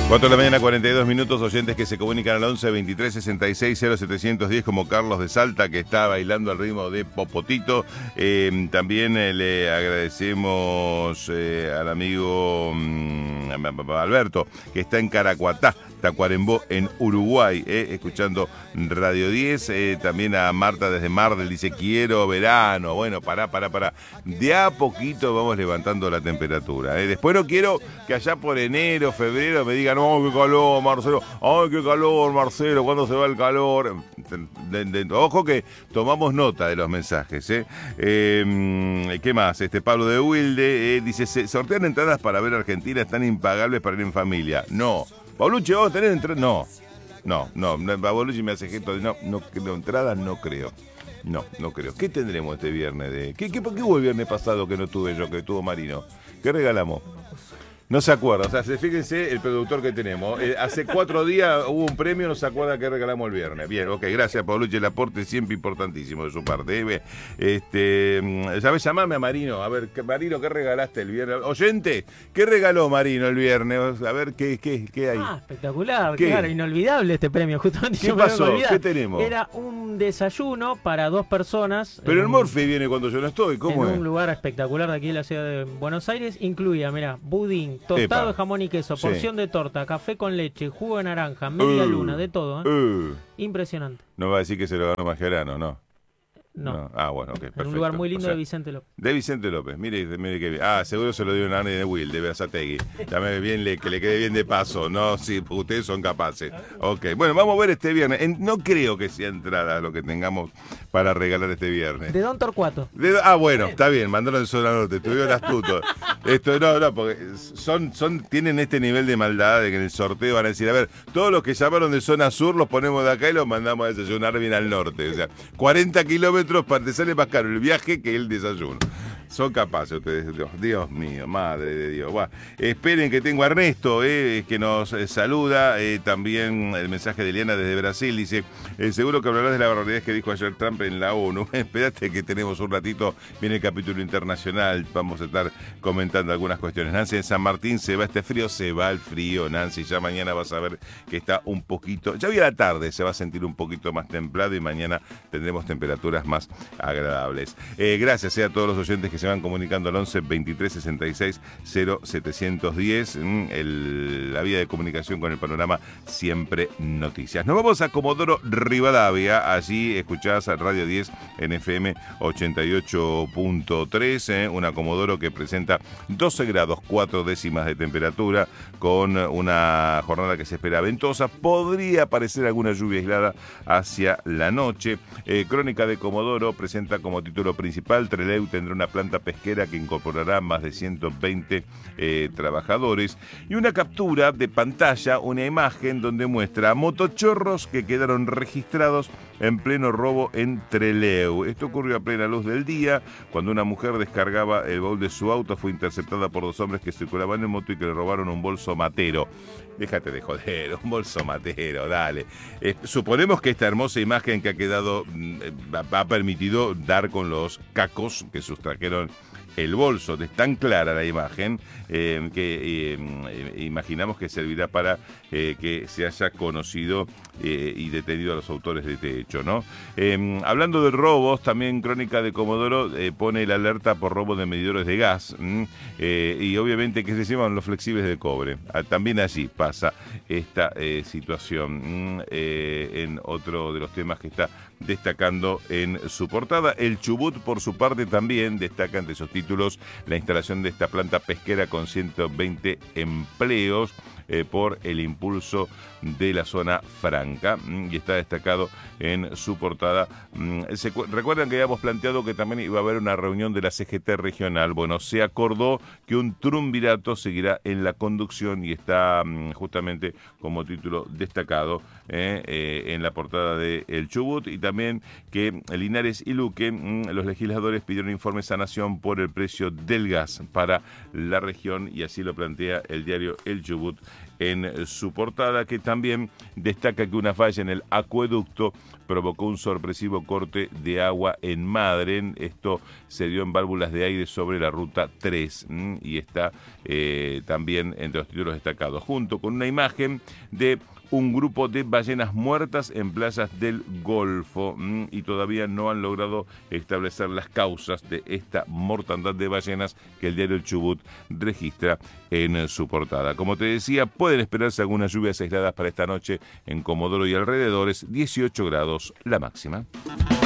4 de la mañana, 42 minutos, oyentes que se comunican al 11 23 66 0710 como Carlos de Salta, que está bailando al ritmo de Popotito. También le agradecemos al amigo Alberto, que está en Caracuatá, Tacuarembó, en Uruguay, escuchando Radio 10. También a Marta desde Mardel, dice, quiero verano. Bueno, pará. De a poquito vamos levantando la temperatura. Después no quiero que allá por enero, febrero me digan, no, qué calor, Marcelo. Ay, qué calor, Marcelo, ¿cuándo se va el calor? Ojo que tomamos nota de los mensajes. ¿Qué más? Pablo de Wilde dice, ¿se sortean entradas para ver Argentina? ¿Están impagables para ir en familia? No. Paulucci, ¿vos tenés entradas? No. Paulucci me hace gesto de no, entradas no creo. No creo. ¿Qué tendremos este viernes? ¿Por qué hubo el viernes pasado que no tuve yo, que tuvo Marino? ¿Qué regalamos? No se acuerda, o sea, fíjense el productor que tenemos. Hace 4 días hubo un premio, no se acuerda que regalamos el viernes. Bien, ok, gracias Paulucci, el aporte siempre importantísimo de su parte. ¿Sabes? Llamame a Marino, a ver, Marino, ¿qué regalaste el viernes? Oyente, ¿qué regaló Marino el viernes? A ver, ¿qué hay? Espectacular, ¿Qué? claro, inolvidable este premio, justamente. ¿Qué pasó? ¿Qué tenemos? Era un desayuno para 2 personas. Pero el Morphy viene cuando yo no estoy, ¿cómo es? En un lugar espectacular de aquí de la ciudad de Buenos Aires. Incluía, mirá, budín, tostado de jamón y queso, porción de torta, café con leche, jugo de naranja, media luna, de todo. Impresionante. No va a decir que se lo ganó Mascherano, ¿no. No. Ah, bueno, ok, perfecto. En un lugar muy lindo, de Vicente López. De Vicente López, mire qué bien. Seguro se lo dio una Arne de Will, de Berazategui. Dame bien, que le quede bien de paso. No, sí, ustedes son capaces. Ok, bueno, vamos a ver este viernes. No creo que sea entrada lo que tengamos para regalar este viernes. De Don Torcuato. Bueno, está bien, mandaron de zona norte, estuvieron astutos. No, porque tienen este nivel de maldad de que en el sorteo van a decir, a ver, todos los que llamaron de zona sur los ponemos de acá y los mandamos a desayunar bien al norte. O sea, 40 kilómetros para te sale más caro el viaje que el desayuno. Son capaces ustedes, Dios mío, madre de Dios. Bueno, esperen que tengo a Ernesto, que nos saluda. También el mensaje de Eliana desde Brasil, dice, seguro que hablarás de la barbaridad que dijo ayer Trump en la ONU. Espérate que tenemos un ratito, viene el capítulo internacional, vamos a estar comentando algunas cuestiones. Nancy, en San Martín se va frío, se va el frío, Nancy, ya mañana vas a ver que está un poquito, ya hoy a la tarde se va a sentir un poquito más templado y mañana tendremos temperaturas más agradables. Gracias a todos los oyentes que se van comunicando al 11 23 66 0710, la vía de comunicación con el panorama Siempre Noticias. Nos vamos a Comodoro Rivadavia, allí escuchás a Radio 10 en FM 88.3, una Comodoro que presenta 12 grados 4 décimas de temperatura, con una jornada que se espera ventosa. Podría aparecer alguna lluvia aislada hacia la noche. Crónica de Comodoro presenta como título principal, Trelew tendrá una planta pesquera que incorporará más de 120 trabajadores, y una captura de pantalla, una imagen donde muestra a motochorros que quedaron registrados en pleno robo en Trelew. Esto ocurrió a plena luz del día, cuando una mujer descargaba el baúl de su auto. Fue interceptada por 2 hombres que circulaban en moto y que le robaron un bolso matero. Déjate de joder, un bolso matero, dale. Suponemos que esta hermosa imagen que ha quedado ha permitido dar con los cacos que sustrajeron el bolso. Es tan clara la imagen que imaginamos que servirá para que se haya conocido y detenido a los autores de este hecho, ¿no? Hablando de robos, también Crónica de Comodoro pone la alerta por robo de medidores de gas, y obviamente que se llaman los flexibles de cobre. También allí pasa esta situación. En otro de los temas que está destacando en su portada, el Chubut, por su parte, también destaca entre sus títulos la instalación de esta planta pesquera con 120 empleos por el impulso de la zona franca, y está destacado en su portada. Recuerdan que habíamos planteado que también iba a haber una reunión de la CGT regional. Bueno, se acordó que un triunvirato seguirá en la conducción y está justamente como título destacado en la portada de El Chubut, y también que Linares y Luque, los legisladores pidieron informes a Nación por el precio del gas para la región, y así lo plantea el diario El Chubut en su portada, que también destaca que una falla en el acueducto provocó un sorpresivo corte de agua en Madren. Esto se dio en válvulas de aire sobre la ruta 3 y está también entre los títulos destacados, junto con una imagen de un grupo de ballenas muertas en playas del Golfo y todavía no han logrado establecer las causas de esta mortandad de ballenas que el diario El Chubut registra en su portada. Como te decía, pueden esperarse algunas lluvias aisladas para esta noche en Comodoro y alrededores, 18 grados la máxima.